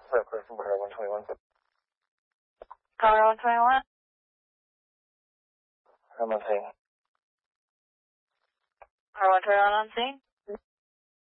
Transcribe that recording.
Clear from Bravo 121. Colorado 121. I'm on scene. Colorado 121 on scene.